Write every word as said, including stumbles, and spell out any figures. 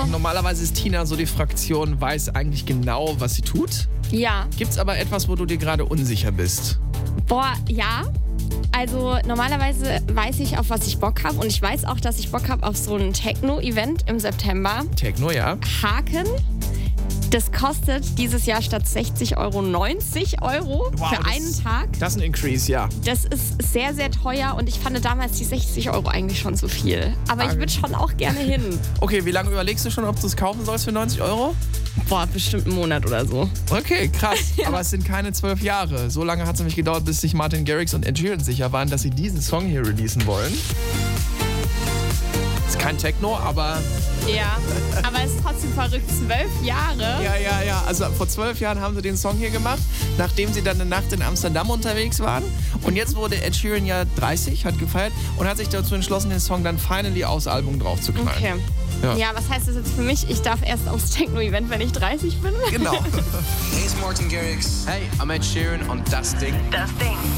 Normalerweise ist Tina so die Fraktion, weiß eigentlich genau, was sie tut. Ja. Gibt's aber etwas, wo du dir gerade unsicher bist? Boah, ja. Also normalerweise weiß ich, auf was ich Bock habe. Und ich weiß auch, dass ich Bock habe auf so ein Techno-Event im September. Techno, ja. Haken. Das kostet dieses Jahr statt sechzig Euro neunzig Euro Wow, für das- einen Tag. Das ist ein Increase, ja. Das ist sehr, sehr teuer und ich fand damals die sechzig Euro eigentlich schon zu viel. Aber ich würde schon auch gerne hin. Okay, wie lange überlegst du schon, ob du es kaufen sollst für neunzig Euro? Boah, bestimmt einen Monat oder so. Okay, krass. Aber es sind keine zwölf Jahre. So lange hat es nämlich gedauert, bis sich Martin Garrix und Ed Sheeran sicher waren, dass sie diesen Song hier releasen wollen. Ist kein Techno, aber Ja, aber es ist trotzdem verrückt. Zwölf Jahre. ja, ja, ja. Also vor zwölf Jahren haben sie den Song hier gemacht, nachdem sie dann eine Nacht in Amsterdam unterwegs waren. Und jetzt wurde Ed Sheeran ja dreißig, hat gefeiert und hat sich dazu entschlossen, den Song dann finally aufs Album drauf zu knallen. Okay. Ja. Ja. was heißt das jetzt für mich? Ich darf erst aufs Techno-Event, wenn ich dreißig bin? Genau. Hey, it's Martin Garrix. Hey, I'm Ed Sheeran und das Ding. Das Ding.